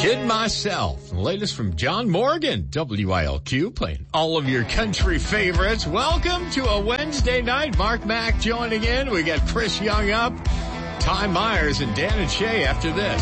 Kid Myself. The latest from John Morgan, WILQ, playing all of your country favorites. Welcome to a Wednesday night. Mark Mack joining in. We got Chris Young up, Ty Myers, and Dan and Shay after this.